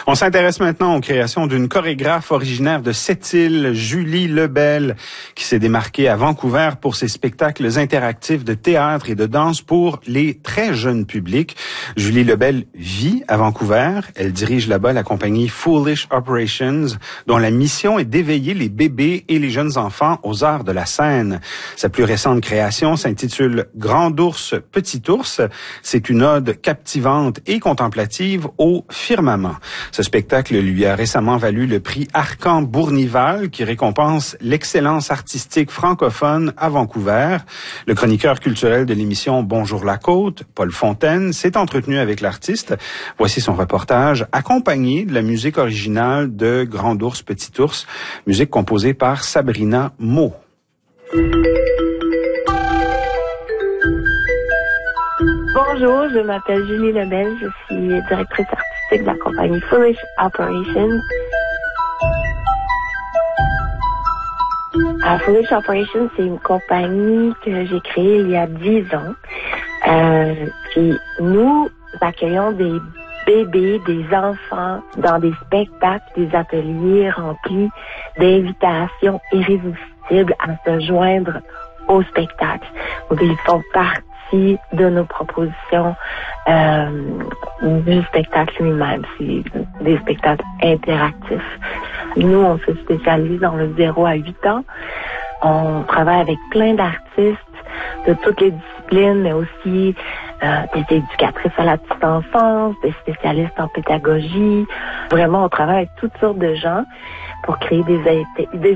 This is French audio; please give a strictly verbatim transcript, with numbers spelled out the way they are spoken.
On s'intéresse maintenant aux créations d'une chorégraphe originaire de Sept-Îles, Julie Lebel, qui s'est démarquée à Vancouver pour ses spectacles interactifs de théâtre et de danse pour les très jeunes publics. Julie Lebel vit à Vancouver. Elle dirige là-bas la compagnie Foolish Operations, dont la mission est d'éveiller les bébés et les jeunes enfants aux arts de la scène. Sa plus récente création s'intitule Grand ours, Petit ours. C'est une ode captivante et contemplative au firmament. Ce spectacle lui a récemment valu le prix Arcan Bournival, qui récompense l'excellence artistique francophone à Vancouver. Le chroniqueur culturel de l'émission Bonjour la Côte, Paul Fontaine, s'est entretenu avec l'artiste. Voici son reportage, accompagné de la musique originale de Grand ours, Petit ours, musique composée par Sabrina Meaux. Bonjour, je m'appelle Julie Lebel, je suis directrice artistique de la compagnie Foolish Operations. Uh, Foolish Operations, c'est une compagnie que j'ai créée il y a dix ans. Euh, puis nous accueillons des bébés, des enfants dans des spectacles, des ateliers remplis d'invitations irrésistibles à se joindre au spectacle. Donc, ils font partie de nos propositions euh, du spectacle lui-même. C'est des spectacles interactifs. Nous, on se spécialise dans le zéro à huit ans. On travaille avec plein d'artistes de toutes les disciplines, mais aussi euh, des éducatrices à la petite enfance, des spécialistes en pédagogie. Vraiment, on travaille avec toutes sortes de gens pour créer des, des